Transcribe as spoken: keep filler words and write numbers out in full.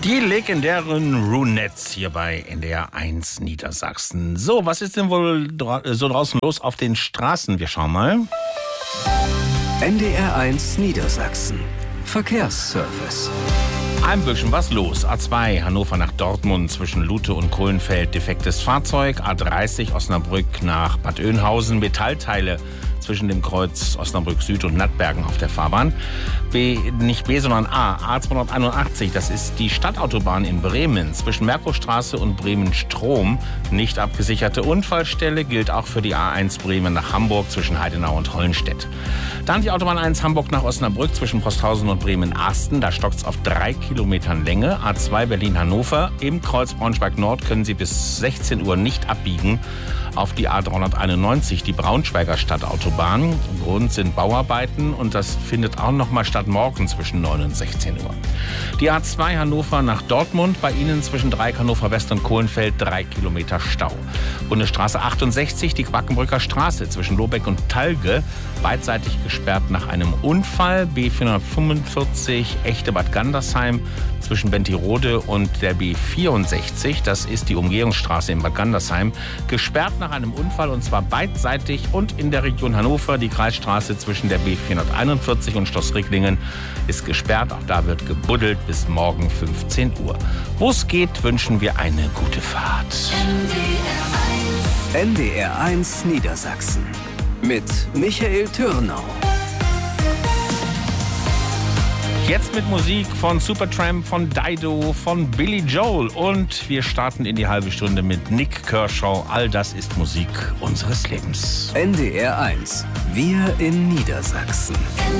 Die legendären Runettes hier bei N D R eins Niedersachsen. So, was ist denn wohl dra- so draußen los auf den Straßen? Wir schauen mal. N D R eins Niedersachsen. Verkehrsservice. Ein bisschen was los. A zwei Hannover nach Dortmund zwischen Lute und Kohlenfeld. Defektes Fahrzeug. A dreißig Osnabrück nach Bad Oeynhausen. Metallteile zwischen dem Kreuz Osnabrück Süd und Nattbergen auf der Fahrbahn. B, nicht B, sondern A. A zweihunderteinundachtzig, das ist die Stadtautobahn in Bremen. Zwischen Merkurstraße und Bremen-Strom. Nicht abgesicherte Unfallstelle gilt auch für die A eins Bremen nach Hamburg zwischen Heidenau und Hollenstedt. Dann die Autobahn eins Hamburg nach Osnabrück zwischen Posthausen und Bremen-Asten. Da stockt es auf drei Kilometern Länge. A zwei Berlin-Hannover. Im Kreuz Braunschweig-Nord können Sie bis sechzehn Uhr nicht abbiegen auf die A dreihunderteinundneunzig, die Braunschweiger Stadtautobahn. Grund sind Bauarbeiten und das findet auch noch mal statt morgen zwischen neun und sechzehn Uhr. Die A zwei Hannover nach Dortmund, bei Ihnen zwischen Dreieck Hannover West und Kohlenfeld drei Kilometer Stau. Bundesstraße achtundsechzig, die Quakenbrücker Straße zwischen Lobeck und Talge, beidseitig gesperrt nach einem Unfall. B vierhundertfünfundvierzig Echte Bad Gandersheim zwischen Bentirode und der B vierundsechzig, das ist die Umgehungsstraße in Bad Gandersheim, gesperrt nach einem Unfall und zwar beidseitig und in der Region Hannover. Die Kreisstraße zwischen der B vierhunderteinundvierzig und Schloss Ricklingen ist gesperrt. Auch da wird gebuddelt bis morgen fünfzehn Uhr. Wo es geht, wünschen wir eine gute Fahrt. N D R eins Niedersachsen mit Michael Türnau. Jetzt mit Musik von Supertramp, von Dido, von Billy Joel und wir starten in die halbe Stunde mit Nik Kershaw. All das ist Musik unseres Lebens. N D R eins. Wir in Niedersachsen.